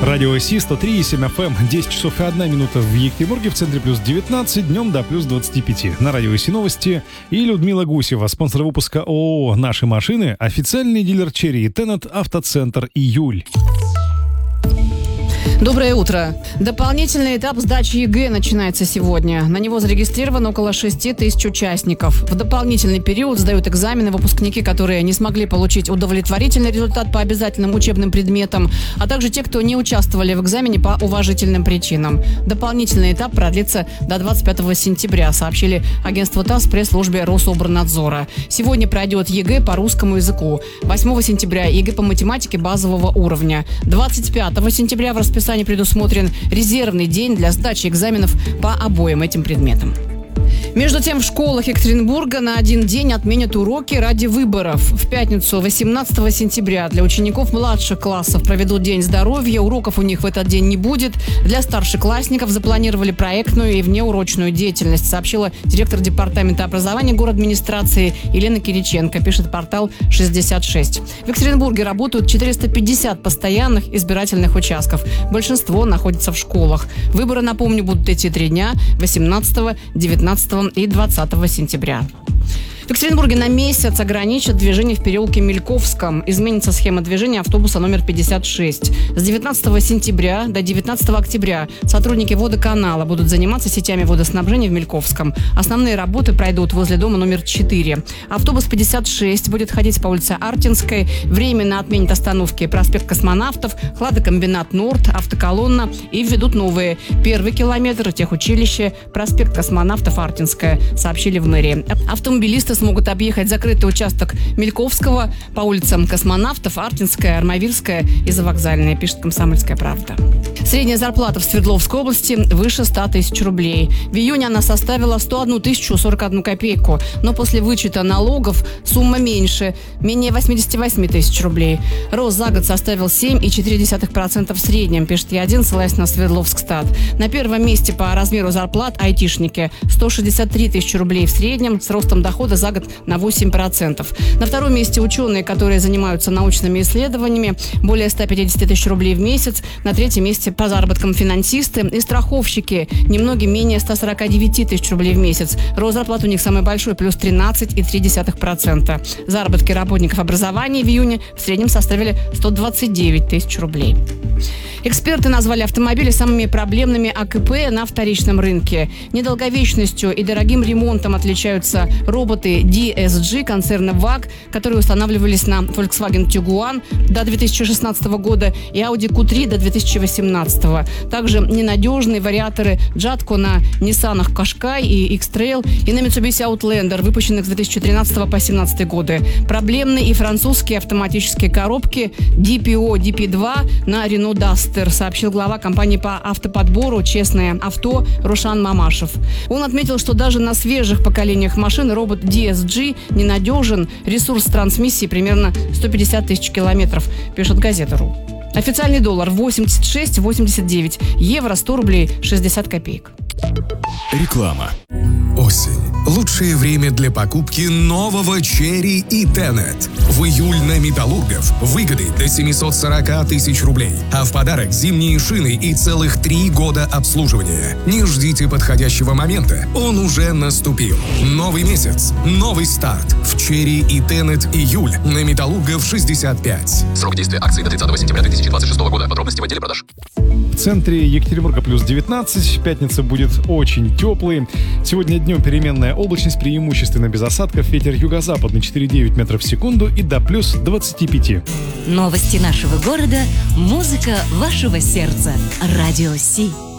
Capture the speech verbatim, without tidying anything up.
Радио Си, сто три и семь эф эм, десять часов и одна минута в Екатеринбурге, в центре плюс девятнадцать, днем до плюс двадцать пять. На Радио Си новости и Людмила Гусева, спонсор выпуска ООО «Наши машины», официальный дилер Черри и Тенет, автоцентр «Июль». Доброе утро. Дополнительный этап сдачи ЕГЭ начинается сегодня. На него зарегистрировано около шести тысяч участников. В дополнительный период сдают экзамены выпускники, которые не смогли получить удовлетворительный результат по обязательным учебным предметам, а также те, кто не участвовали в экзамене по уважительным причинам. Дополнительный этап продлится до двадцать пятого сентября, сообщили агентство ТАСС в пресс-службе Рособорнадзора. Сегодня пройдет ЕГЭ по русскому языку. восьмого сентября ЕГЭ по математике базового уровня. двадцать пятого сентября в расписании предусмотрен резервный день для сдачи экзаменов по обоим этим предметам. Между тем, в школах Екатеринбурга на один день отменят уроки ради выборов. В пятницу, восемнадцатого сентября, для учеников младших классов проведут День здоровья. Уроков у них в этот день не будет. Для старшеклассников запланировали проектную и внеурочную деятельность, сообщила директор департамента образования городадминистрации Елена Кириченко, пишет портал шестьдесят шесть. В Екатеринбурге работают четыреста пятьдесят постоянных избирательных участков. Большинство находится в школах. Выборы, напомню, будут идти три дня – восемнадцатого, девятнадцатого и двадцатого сентября. В Екатеринбурге на месяц ограничат движение в переулке Мельковском. Изменится схема движения автобуса номер пятьдесят шесть. С девятнадцатого сентября до девятнадцатого октября сотрудники водоканала будут заниматься сетями водоснабжения в Мельковском. Основные работы пройдут возле дома номер четыре. Автобус пятьдесят шесть будет ходить по улице Артинской. Временно отменят остановки проспект Космонавтов, хладокомбинат Норд, автоколонна и введут новые. Первый километр техучилище, проспект Космонавтов, Артинская, сообщили в мэрии. Автомобилисты смогут объехать закрытый участок Мельковского по улицам Космонавтов, Артинская, Армавирская и Завокзальная, пишет «Комсомольская правда». Средняя зарплата в Свердловской области выше ста тысяч рублей. В июне она составила сто одну тысячу сорок одну копейку, но после вычета налогов сумма меньше, менее восемьдесят восемь тысяч рублей. Рост за год составил семь целых четыре десятых процента в среднем, пишет Я один, ссылаясь на Свердловскстат. На первом месте по размеру зарплат айтишники – сто шестьдесят три тысячи рублей в среднем, с ростом дохода за год на восемь процентов. На втором месте ученые, которые занимаются научными исследованиями, более ста пятидесяти тысяч рублей в месяц. На третьем месте по заработкам финансисты и страховщики, немногим менее ста сорока девяти тысяч рублей в месяц. Рост зарплат у них самый большой, плюс тринадцать целых три десятых процента. Заработки работников образования в июне в среднем составили сто двадцать девять тысяч рублей. Эксперты назвали автомобили самыми проблемными АКП на вторичном рынке. Недолговечностью и дорогим ремонтом отличаются роботы ди эс джи концерна ВАГ, которые устанавливались на Volkswagen Tiguan до две тысячи шестнадцатого года и Audi кью три до две тысячи восемнадцатого. Также ненадежные вариаторы Jatco на Nissan Qashqai и X-Trail и на Mitsubishi Outlander, выпущенных с две тысячи тринадцатого по две тысячи семнадцатый годы. Проблемные и французские автоматические коробки ди пи о ди пи два на Renault Duster, сообщил глава компании по автоподбору «Честное авто» Рушан Мамашев. Он отметил, что даже на свежих поколениях машин робот ди эс джи ненадежен. Ресурс трансмиссии примерно сто пятьдесят тысяч километров, пишет газета.ру. Официальный доллар восемьдесят шесть восемьдесят девять, евро сто рублей шестьдесят копеек. Реклама. Осень. Лучшее время для покупки нового Черри и Тенет. В июль на Металлургов выгоды до семьсот сорок тысяч рублей. А в подарок зимние шины и целых три года обслуживания. Не ждите подходящего момента. Он уже наступил. Новый месяц. Новый старт. В Черри и Тенет июль на Металлургов шестьдесят пять. Срок действия акции до тридцатого сентября две тысячи двадцать шестого года. Подробности в отделе продаж. В центре Екатеринбурга плюс девятнадцать. Пятница будет очень теплой. Сегодня днем переменная облачность, преимущественно без осадков. Ветер юго-западный четыре целых девять метров в секунду и до плюс двадцати пяти. Новости нашего города, музыка вашего сердца. Радио Си.